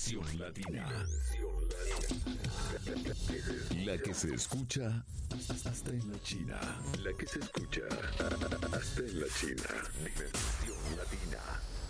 Dimensión Latina. La que se escucha hasta en la China. La que se escucha hasta en la China. Dimensión Latina.